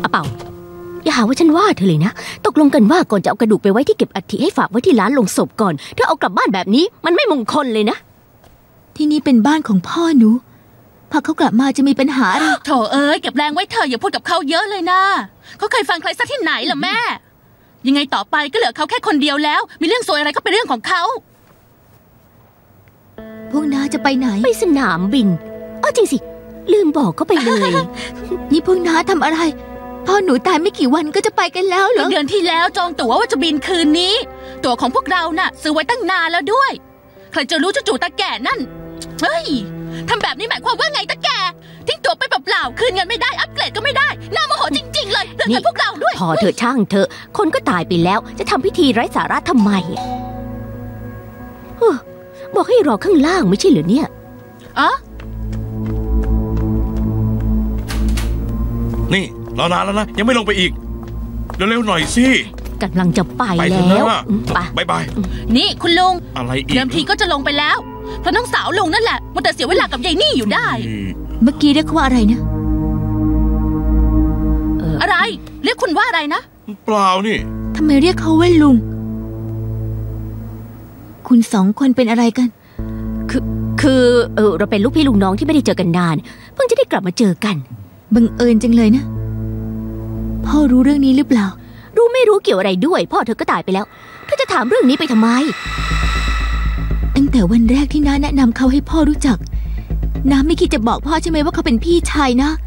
อาเป่าอย่าหาว่าฉันว่าเธอเลยนะตกลงกันว่าก่อนจะเอากระดูกไปไว้ที่เก็บอัฐิให้ฝากไว้ที่ร้านลงศพก่อนเธอเอากลับบ้านแบบนี้มันไม่มงคลเลยนะที่นี่เป็นบ้านของพ่อหนูพอเขากลับมาจะมีปัญหาอะไรโถเอ้ยเก็บแรงไว้เธออย่าพูดกับเขาเยอะเลยนะเขาเคยฟังใครซะที่ไหนล่ะแม่ยังไงต่อไปก็เหลือเขาแค่คนเดียวแล้วมีเรื่องซวยอะไรก็เป็นเรื่องของเขาพวกน้าจะไปไหนไปสนามบินจริงสิลืมบอกเขาไปเลยนี่พวกน้าทำอะไรพ่อหนูตายไม่กี่วันก็จะไปกันแล้วเหรอเดือนที่แล้วจองตั๋วว่าจะบินคืนนี้ตั๋วของพวกเราน่ะซื้อไว้ตั้งนานแล้วด้วยใครจะรู้จู่ๆตาแก่นั่นเฮ้ยทำแบบนี้หมายความว่าไงตาแก่ทิ้งตั๋วไปเปล่าๆคืนเงินไม่ได้อัปเกรดก็ไม่ได้น่าโมโหจริงๆเลยเรื่องกับพวกเราด้วยพอเธอช่างเธอคนก็ตายไปแล้วจะทำพิธีไร้สาระทำไมบอกให้รอข้างล่างไม่ใช่เหรอเนี่ยนี่รอนานแล้วนะยังไม่ลงไปอีกเร็วๆหน่อยสิกำลังจะไปแล้วบายบายนี่คุณลุงอะไรอีกเดิมทีก็จะลงไปแล้วเพราะน้องสาวลุงนั่นแหละมันแต่เสียเวลากับยายนี่อยู่ได้เมื่อกี้เรียกว่าอะไรนะอะไรเรียกคุณว่าอะไรนะเปล่านี่ทำไมเรียกเขาว่าลุงคุณสองคนเป็นอะไรกันคือเราเป็นลูกพี่ลูกน้องที่ไม่ได้เจอกันนานเพิ่งจะได้กลับมาเจอกันบังเอิญจังเลยนะพ่อรู้เรื่องนี้หรือเปล่ารู้ไม่รู้เกี่ยวอะไรด้วยพ่อเธอก็ตายไปแล้วเธอจะถามเรื่องนี้ไปทำไมตั้งแต่วันแรกที่น้าแนะนำเขาให้พ่อรู้จักน้าไม่คิดจะบอกพ่อใช่ไหมว่าเขาเป็นพี่ชายนะ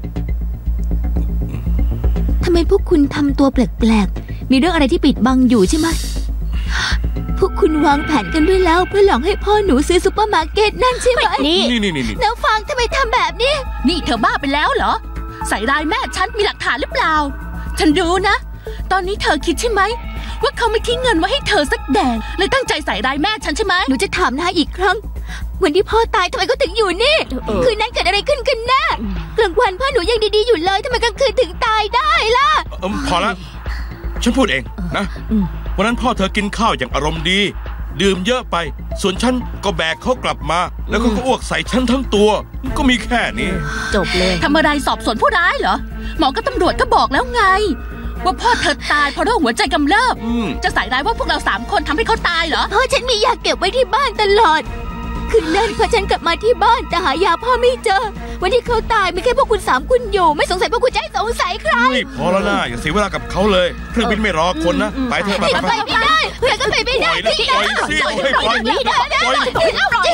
ทำไมพวกคุณทำตัวแปลกๆมีเรื่องอะไรที่ปิดบังอยู่ใช่ไหมพวกคุณวางแผนกันไว้แล้วเพื่อหลอกให้พ่อหนูซื้อซุปเปอร์มาร์เก็ตนั่นใช่ไหมนี่แล้วฟังทำไมทำแบบนี้นี่เธอบ้าไปแล้วเหรอใส่ร้ายแม่ฉันมีหลักฐานหรือเปล่าฉันรู้นะตอนนี้เธอคิดใช่ไหมว่าเขาไม่ทิ้งเงินไว้ให้เธอสักแดงเลยตั้งใจใส่ร้ายแม่ฉันใช่ไหมหนูจะถามน้าอีกครั้งวันที่พ่อตายทำไมเขาถึงอยู่นี่คืนนั้นเกิดอะไรขึ้นกันแน่กลางวันพ่อหนูยังดีๆอยู่เลยทำไมกลางคืนถึงตายได้ล่ะพอแล้วฉันพูดเองนะวันนั้นพ่อเธอกินข้าวอย่างอารมณ์ดีดื่มเยอะไปส่วนฉันก็แบกเขากลับมาแล้วก็อ้วกใส่ฉันทั้งตัวก็มีแค่นี้จบเลยทำอะไรสอบสวนผู้ร้ายเหรอหมอกับตำรวจก็บอกแล้วไงว่าพ่อเธอตายเพราะโรคหัวใจกำเริบจะใส่ร้ายว่าพวกเรา3 คนทำให้เขาตายเหรอพ่อฉันมียาเก็บไว้ที่บ้านตลอดคืนนั้นพอฉันกลับมาที่บ้านแต่หายาพ่อไม่เจอวันที่เขาตายมีแค่พวกคุณ3 คนอยู่ไม่สงสัยพวกคุณจะให้สงสัยใครพอแล้วนะอย่าเสียเวลากับเขาเลยเครื่องบินไม่รอคนนะไปเถอะไปไม่ได้เพื่อนก็ไปไม่ได้ปล่อย